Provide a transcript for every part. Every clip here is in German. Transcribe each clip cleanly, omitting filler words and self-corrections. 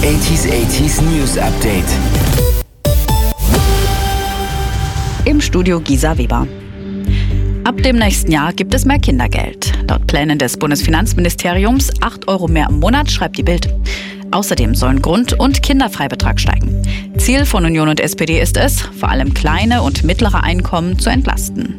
80s News Update. Im Studio Gisa Weber. Ab dem nächsten Jahr gibt es mehr Kindergeld. Laut Plänen des Bundesfinanzministeriums 8 € mehr im Monat, schreibt die Bild. Außerdem sollen Grund- und Kinderfreibetrag steigen. Ziel von Union und SPD ist es, vor allem kleine und mittlere Einkommen zu entlasten.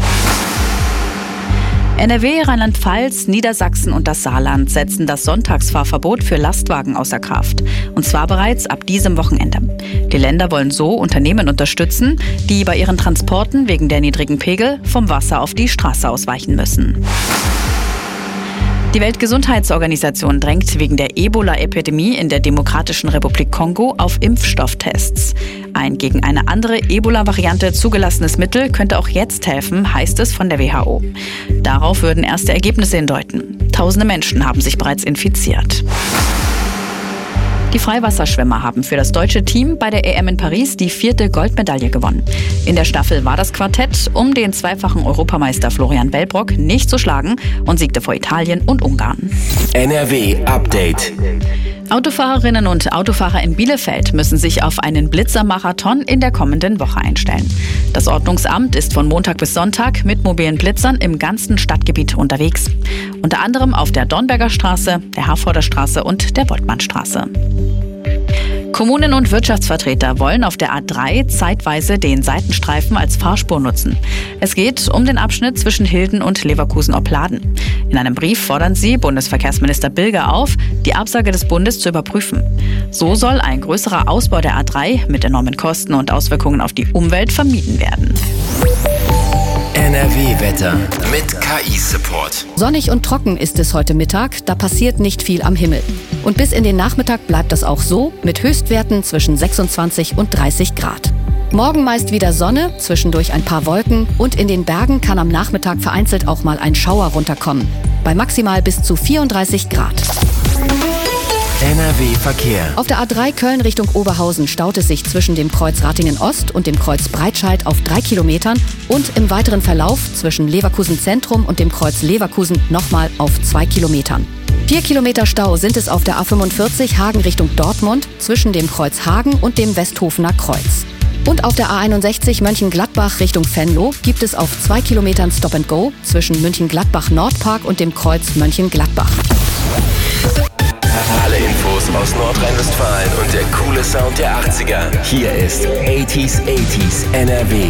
NRW, Rheinland-Pfalz, Niedersachsen und das Saarland setzen das Sonntagsfahrverbot für Lastwagen außer Kraft. Und zwar bereits ab diesem Wochenende. Die Länder wollen so Unternehmen unterstützen, die bei ihren Transporten wegen der niedrigen Pegel vom Wasser auf die Straße ausweichen müssen. Die Weltgesundheitsorganisation drängt wegen der Ebola-Epidemie in der Demokratischen Republik Kongo auf Impfstofftests. Ein gegen eine andere Ebola-Variante zugelassenes Mittel könnte auch jetzt helfen, heißt es von der WHO. Darauf würden erste Ergebnisse hindeuten. Tausende Menschen haben sich bereits infiziert. Die Freiwasserschwimmer haben für das deutsche Team bei der EM in Paris die 4. Goldmedaille gewonnen. In der Staffel war das Quartett um den zweifachen Europameister Florian Wellbrock nicht zu schlagen und siegte vor Italien und Ungarn. NRW Update. Autofahrerinnen und Autofahrer in Bielefeld müssen sich auf einen Blitzermarathon in der kommenden Woche einstellen. Das Ordnungsamt ist von Montag bis Sonntag mit mobilen Blitzern im ganzen Stadtgebiet unterwegs. Unter anderem auf der Dornberger Straße, der Herforder Straße und der Boltmannstraße. Kommunen und Wirtschaftsvertreter wollen auf der A3 zeitweise den Seitenstreifen als Fahrspur nutzen. Es geht um den Abschnitt zwischen Hilden und Leverkusen-Opladen. In einem Brief fordern sie Bundesverkehrsminister Bilger auf, die Absage des Bundes zu überprüfen. So soll ein größerer Ausbau der A3 mit enormen Kosten und Auswirkungen auf die Umwelt vermieden werden. NRW-Wetter mit KI-Support. Sonnig und trocken ist es heute Mittag, da passiert nicht viel am Himmel. Und bis in den Nachmittag bleibt das auch so, mit Höchstwerten zwischen 26 und 30 Grad. Morgen meist wieder Sonne, zwischendurch ein paar Wolken und in den Bergen kann am Nachmittag vereinzelt auch mal ein Schauer runterkommen. Bei maximal bis zu 34 Grad. NRW-Verkehr. Auf der A3 Köln Richtung Oberhausen staut es sich zwischen dem Kreuz Ratingen-Ost und dem Kreuz Breitscheid auf 3 Kilometern und im weiteren Verlauf zwischen Leverkusen Zentrum und dem Kreuz Leverkusen nochmal auf 2 Kilometern. 4 Kilometer Stau sind es auf der A45 Hagen Richtung Dortmund zwischen dem Kreuz Hagen und dem Westhofener Kreuz. Und auf der A61 Mönchengladbach Richtung Venlo gibt es auf 2 Kilometern Stop and Go zwischen Mönchengladbach-Nordpark und dem Kreuz Mönchengladbach. Alle Infos aus Nordrhein-Westfalen und der coole Sound der 80er. Hier ist 80s NRW.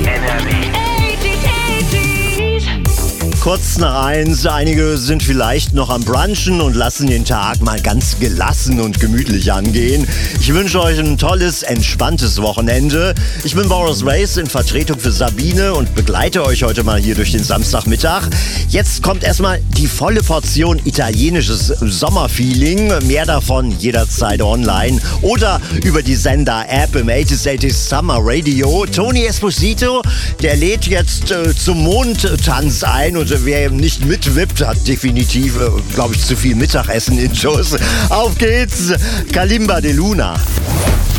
Kurz nach 1, einige sind vielleicht noch am Brunchen und lassen den Tag mal ganz gelassen und gemütlich angehen. Ich wünsche euch ein tolles, entspanntes Wochenende. Ich bin Boris Race in Vertretung für Sabine und begleite euch heute mal hier durch den Samstagmittag. Jetzt kommt erstmal die volle Portion italienisches Sommerfeeling. Mehr davon jederzeit online oder über die Sender-App im 80s Summer Radio. Tony Esposito, der lädt jetzt zum Mondtanz ein und wer nicht mitwippt, hat definitiv, glaube ich, zu viel Mittagessen in Schuss. Auf geht's, Kalimba de Luna.